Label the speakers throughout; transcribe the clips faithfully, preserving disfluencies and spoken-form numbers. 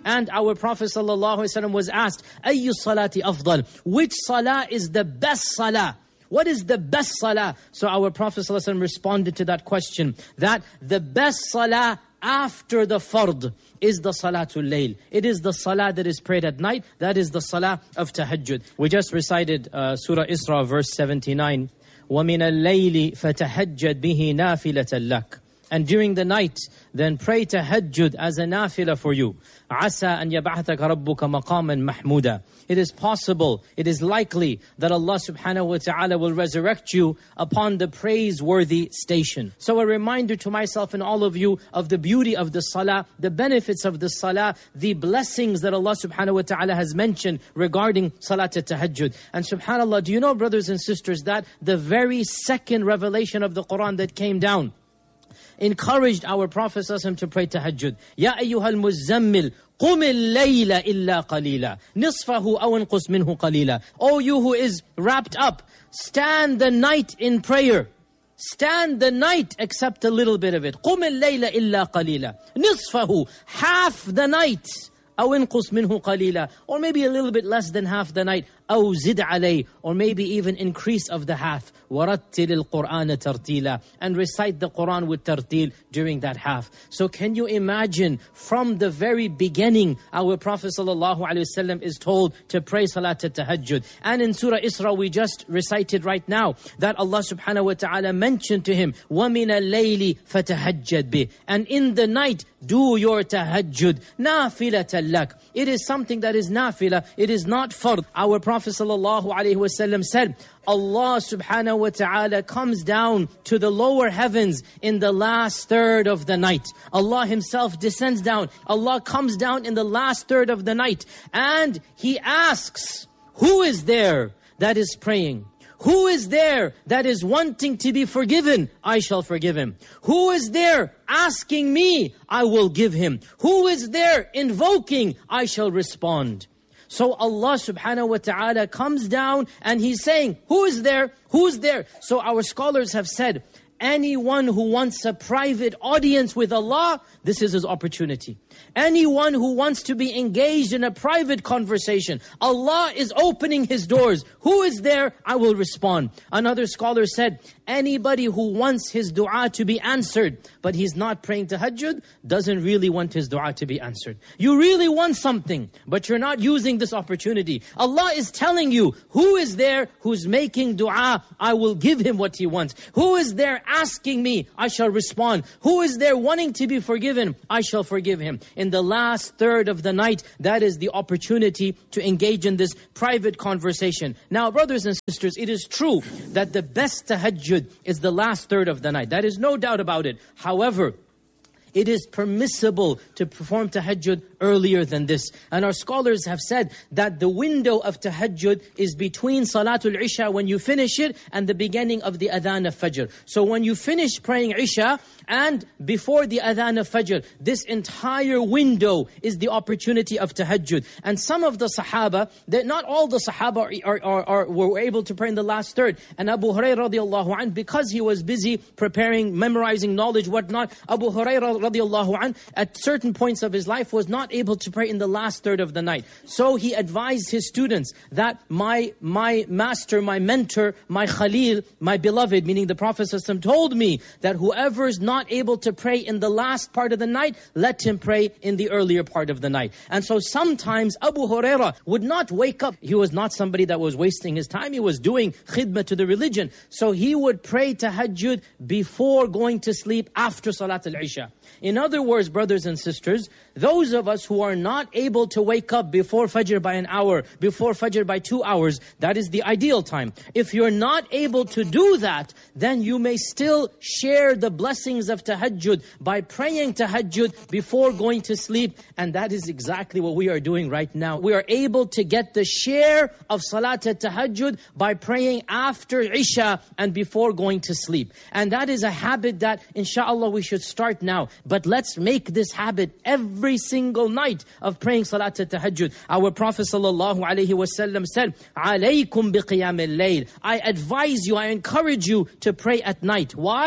Speaker 1: And our Prophet ﷺ was asked, أَيُّ الصَّلَاةِ أَفْضَلِ? Which salah is the best salah? What is the best salah? So our Prophet ﷺ responded to that question, that the best salah after the fard is the salatul layl. It is the salah that is prayed at night. That is the salah of tahajjud. We just recited uh, Surah Isra verse seventy-nine. وَمِنَ اللَّيْلِ فَتَهَجَّدْ بِهِ نَافِلَةً لَكَ. And during the night, then pray tahajjud as a nafila for you. عَسَىٰ أَنْ يَبْعَثَكَ رَبُّكَ مَقَامًا مَحْمُودًا. It is possible, it is likely that Allah subhanahu wa ta'ala will resurrect you upon the praiseworthy station. So a reminder to myself and all of you of the beauty of the salah, the benefits of the salah, the blessings that Allah subhanahu wa ta'ala has mentioned regarding salat al-tahajjud. And subhanallah, do you know, brothers and sisters, that the very second revelation of the Quran that came down encouraged our Prophet ﷺ to pray tahajjud. Ya ayyuhal muzammil, قُمِ اللَّيْلَ إِلَّا قَلِيلًا نِصْفَهُ أَوْ انْقُصْ مِنْهُ قَلِيلًا. O you who is wrapped up, stand the night in prayer. Stand the night except a little bit of it. قُمِ اللَّيْلَ إِلَّا قَلِيلًا نِصْفَهُ, half the night. أَوْ انْقُصْ مِنْهُ قَلِيلًا, or maybe a little bit less than half the night. أو زد عليه, or maybe even increase of the half. وَرَتِّلِ الْقُرْآنَ تَرْتِيلًا, and recite the Quran with tartil during that half. So can you imagine, from the very beginning, our Prophet ﷺ is told to pray Salat al-Tahajjud. And in Surah Isra we just recited right now, that Allah subhanahu wa ta'ala mentioned to him, وَمِنَ اللَّيْلِ فَتَهَجَّدْ بِهِ, and in the night, do your tahajjud. نَافِلَةً لَكَ. It is something that is nafila, it is not fard. Our Prophet ﷺ said, Allah subhanahu wa ta'ala comes down to the lower heavens in the last third of the night. Allah Himself descends down. Allah comes down in the last third of the night. And He asks, who is there that is praying? Who is there that is wanting to be forgiven? I shall forgive him. Who is there asking me? I will give him. Who is there invoking? I shall respond. So Allah subhanahu wa ta'ala comes down and He's saying, who is there? Who's there? So our scholars have said, anyone who wants a private audience with Allah, this is his opportunity. Anyone who wants to be engaged in a private conversation, Allah is opening His doors. Who is there? I will respond. Another scholar said, anybody who wants his dua to be answered, but he's not praying tahajjud, doesn't really want his dua to be answered. You really want something, but you're not using this opportunity. Allah is telling you, who is there who's making dua? I will give him what he wants. Who is there asking me? I shall respond. Who is there wanting to be forgiven? I shall forgive him. In the last third of the night, that is the opportunity to engage in this private conversation. Now, brothers and sisters, it is true that the best tahajjud is the last third of the night. There is no doubt about it. However, it is permissible to perform tahajjud earlier than this. And our scholars have said that the window of tahajjud is between Salatul Isha, when you finish it, and the beginning of the Adhan of Fajr. So when you finish praying Isha and before the Adhan of Fajr, this entire window is the opportunity of tahajjud. And some of the Sahaba, that not all the Sahaba are, are, are, were able to pray in the last third. And Abu Hurairah radiallahu anh, because he was busy preparing, memorizing knowledge, whatnot, Abu Hurairah radiallahu anh, at certain points of his life was not able to pray in the last third of the night. So he advised his students that my my master, my mentor, my Khalil, my beloved, meaning the Prophet ﷺ, told me that whoever is not able to pray in the last part of the night, let him pray in the earlier part of the night. And so sometimes Abu Hurairah would not wake up. He was not somebody that was wasting his time. He was doing khidmah to the religion. So he would pray tahajjud before going to sleep after Salat al-Isha. In other words, brothers and sisters, those of us who are not able to wake up before Fajr by an hour, before Fajr by two hours, that is the ideal time. If you're not able to do that, then you may still share the blessings of tahajjud by praying tahajjud before going to sleep. And that is exactly what we are doing right now. We are able to get the share of Salat al-Tahajjud by praying after Isha and before going to sleep. And that is a habit that inshallah we should start now. But let's make this habit every single night of praying Salat al-Tahajjud. Our Prophet sallallahu alaihi wasallam said, "Alaykum biqiyam al-layl." I advise you, I encourage you to pray at night. Why?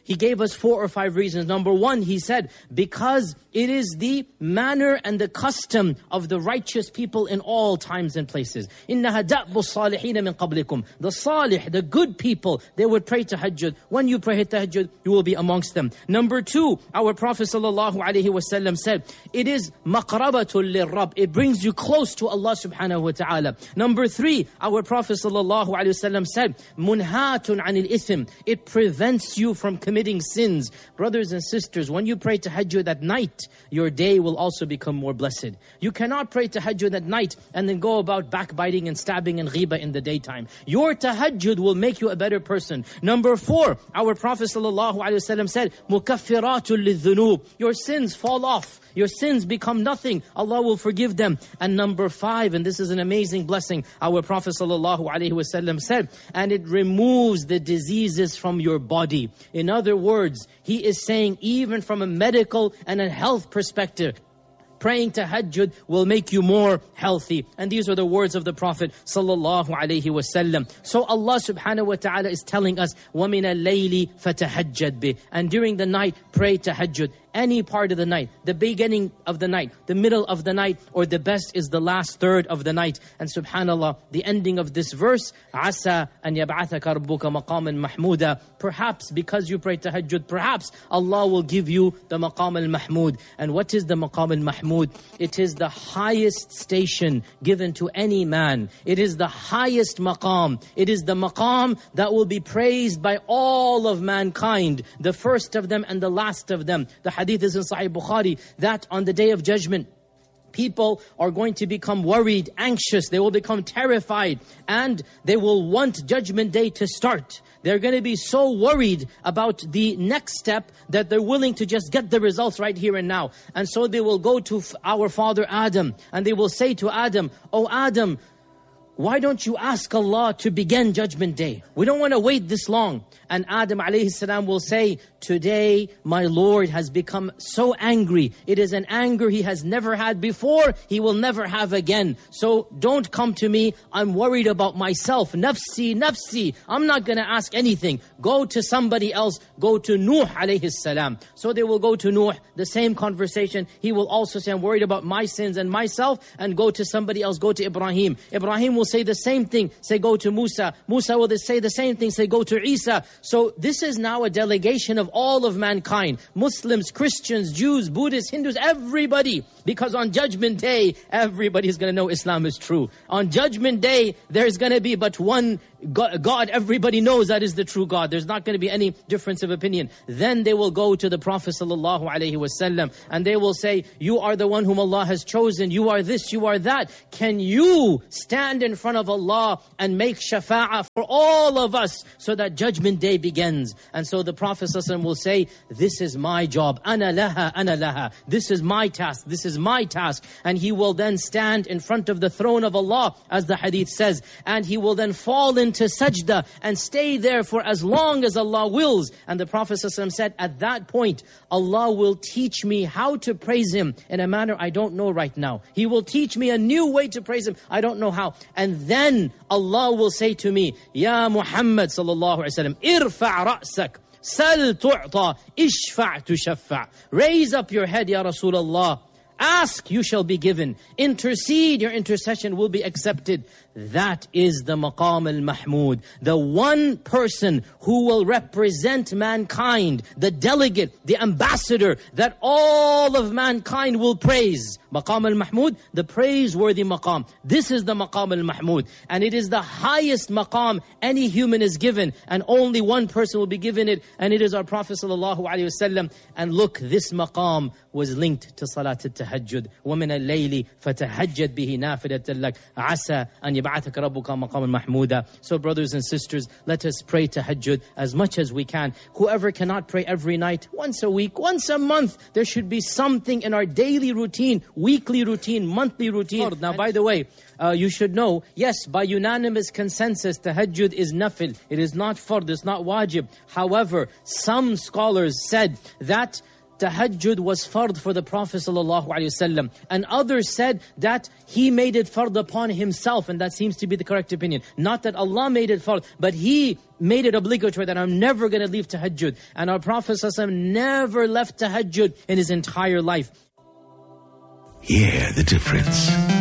Speaker 1: he gave us four or five reasons. Number one, he said, because it is the manner and the custom of the righteous people in all times and places. إِنَّهَا دَأْبُ الصَّالِحِينَ مِنْ قَبْلِكُمْ. The salih, the good people, they would pray tahajjud. When you pray tahajjud, you will be amongst them. Number two, our Prophet sallallahu alaihi wasallam said, it is maqrabatul lirrab. It brings you close to Allah subhanahu wa ta'ala. Number three, our Prophet sallallahu alaihi wasallam said, munhatun anil ithim. It prevents you from committing sins. Brothers and sisters, when you pray tahajjud at night, your day will also become more blessed. You cannot pray tahajjud at night and then go about backbiting and stabbing and ghiba in the daytime. Your tahajjud will make you a better person. Number four, our Prophet sallallahu alaihi wasallam said, mukaffiratul lidhunub. Your sins fall off. Your sins become nothing. Allah will forgive them. And number five, and this is an amazing blessing, our Prophet sallallahu alaihi wasallam said, and it removes the diseases from your body. In other words, he is saying, even from a medical and a health perspective, praying tahajjud will make you more healthy. And these are the words of the Prophet sallallahu alaihi wasallam. So Allah subhanahu wa ta'ala is telling us, وَمِنَ اللَّيْلِ فَتَهَجَّدْ بِهِ. And during the night, pray tahajjud. Any part of the night, the beginning of the night, the middle of the night, or the best is the last third of the night. And subhanallah, the ending of this verse, عَسَى أَنْ يَبْعَثَكَ رَبُّكَ مَقَامًا مَحْمُودًا. Perhaps because you pray tahajjud, perhaps Allah will give you the maqam al-mahmud. And what is the maqam al-mahmud? It is the highest station given to any man. It is the highest maqam. It is the maqam that will be praised by all of mankind, the first of them and the last of them. The hadith is in Sahih Bukhari that on the day of judgment, people are going to become worried, anxious, they will become terrified, and they will want judgment day to start. They're going to be so worried about the next step that they're willing to just get the results right here and now. And so they will go to our father Adam, and they will say to Adam, "Oh Adam, why don't you ask Allah to begin judgment day? We don't want to wait this long." And Adam alayhi salam will say, "Today my Lord has become so angry. It is an anger he has never had before, he will never have again. So don't come to me, I'm worried about myself. Nafsi, nafsi, I'm not going to ask anything. Go to somebody else, go to Nuh alayhi salam." So they will go to Nuh, the same conversation. He will also say, "I'm worried about my sins and myself," and go to somebody else, go to Ibrahim. Ibrahim will say the same thing, say go to Musa. Musa will say the same thing, say go to Isa. So this is now a delegation of all of mankind. Muslims, Christians, Jews, Buddhists, Hindus, everybody. Because on Judgment Day, everybody's going to know Islam is true. On Judgment Day, there's going to be but one God, God, everybody knows that is the true God. There's not going to be any difference of opinion. Then they will go to the Prophet sallallahu alaihi wasallam and they will say, "You are the one whom Allah has chosen. You are this, you are that. Can you stand in front of Allah and make shafa'ah for all of us so that Judgment Day begins?" And so the Prophet sallallahu alaihi wasallam will say, "This is my job. Ana laha, ana laha. This is my task. This is my task." And he will then stand in front of the throne of Allah, as the hadith says, and he will then fall into to sajda and stay there for as long as Allah wills. And the Prophet ﷺ said, at that point, Allah will teach me how to praise Him in a manner I don't know right now. He will teach me a new way to praise Him. I don't know how. And then Allah will say to me, "Ya Muhammad sallallahu alaihi wasallam, irfa' ra'sak, sal tu'ta, ishfa' tushaffa." Raise up your head, Ya Rasulullah. Ask, you shall be given. Intercede, your intercession will be accepted. That is the Maqam al-Mahmud. The one person who will represent mankind, the delegate, the ambassador that all of mankind will praise. Maqam al-Mahmud, the praiseworthy maqam. This is the Maqam al-Mahmud. And it is the highest maqam any human is given. And only one person will be given it. And it is our Prophet sallallahu alaihi wasallam. And look, this maqam was linked to Salat al-Tahajjud. وَمِنَ اللَّيْلِ فَتَهَجَّدْ بِهِ نَافِلَةً لَكَ عَسَى أَنْ يَبْعَثَكَ رَبُّكَ مَقَامًا مَحْمُودًا. So brothers and sisters, let us pray tahajjud as much as we can. Whoever cannot pray every night, once a week, once a month, there should be something in our daily routine, weekly routine, monthly routine. Now, by the way, uh, you should know, yes, by unanimous consensus, tahajjud is nafil. It is not fard, it's not wajib. However, some scholars said that tahajjud was fard for the Prophet ﷺ. And others said that he made it fard upon himself, and that seems to be the correct opinion. Not that Allah made it fard, but he made it obligatory that I'm never going to leave tahajjud. And our Prophet ﷺ never left tahajjud in his entire life.
Speaker 2: Hear the difference.